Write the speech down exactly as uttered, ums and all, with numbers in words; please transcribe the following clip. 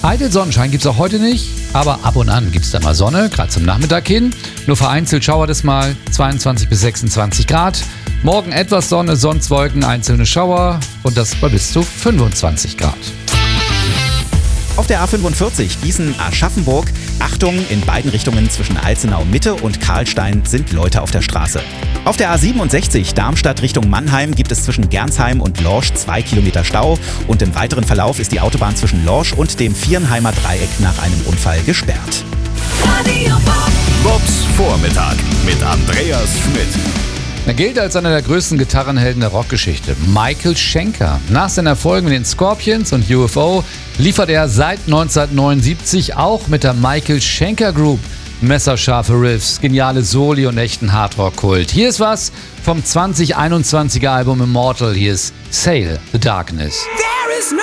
Eitel Sonnenschein gibt es auch heute nicht, aber ab und an gibt es da mal Sonne, gerade zum Nachmittag hin. Nur vereinzelt schauert es mal, zweiundzwanzig bis sechsundzwanzig Grad. Morgen etwas Sonne, sonst Wolken, einzelne Schauer und das bei bis zu fünfundzwanzig Grad. Auf der A fünfundvierzig Gießen-Aschaffenburg. Achtung, in beiden Richtungen zwischen Alzenau Mitte und Karlstein sind Leute auf der Straße. Auf der A siebenundsechzig Darmstadt Richtung Mannheim gibt es zwischen Gernsheim und Lorsch zwei Kilometer Stau und im weiteren Verlauf ist die Autobahn zwischen Lorsch und dem Viernheimer Dreieck nach einem Unfall gesperrt. Bobs Vormittag mit Andreas Schmidt. Er gilt als einer der größten Gitarrenhelden der Rockgeschichte, Michael Schenker. Nach seinen Erfolgen mit den Scorpions und U F O liefert er seit neunzehnhundertneunundsiebzig auch mit der Michael Schenker Group messerscharfe Riffs, geniale Soli und echten Hardrock-Kult. Hier ist was vom zwanzig einundzwanziger Album Immortal. Hier ist Sail the Darkness.